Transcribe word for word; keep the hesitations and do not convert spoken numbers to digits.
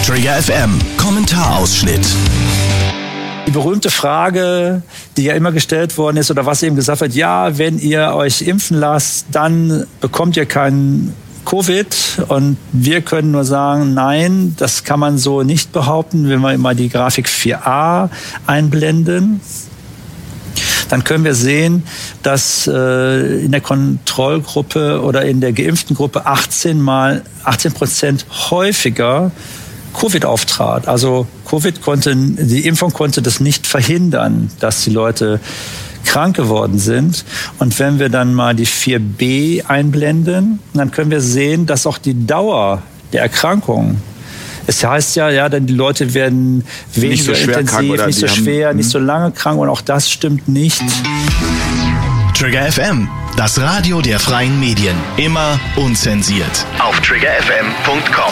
Trigger F M, Kommentarausschnitt. Die berühmte Frage, die ja immer gestellt worden ist oder was eben gesagt wird, ja, wenn ihr euch impfen lasst, dann bekommt ihr keinen Covid. Und wir können nur sagen, nein, das kann man so nicht behaupten. Wenn wir mal die Grafik vier a einblenden, dann können wir sehen, dass äh, in der Kontrollgruppe oder in der geimpften Gruppe achtzehn mal, achtzehn Prozent häufiger Covid auftrat. Also Covid konnte, die Impfung konnte das nicht verhindern, dass die Leute krank geworden sind. Und wenn wir dann mal die vier b einblenden, dann können wir sehen, dass auch die Dauer der Erkrankung, es heißt ja, ja, denn die Leute werden weniger nicht so schwer intensiv, krank oder nicht so schwer, haben, nicht so lange krank, und auch das stimmt nicht. Trigger F M, das Radio der freien Medien. Immer unzensiert. Auf trigger f m punkt com.